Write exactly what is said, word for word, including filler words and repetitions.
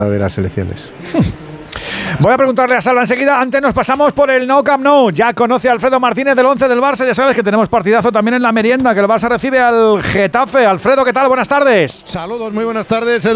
de las elecciones. Voy a preguntarle a Salva enseguida. Antes nos pasamos por el Nou Camp Nou. Ya conoce a Alfredo Martínez del once del Barça. Ya sabes que tenemos partidazo también en la merienda, que el Barça recibe al Getafe. Alfredo, ¿qué tal? Buenas tardes. Saludos, muy buenas tardes, Edu.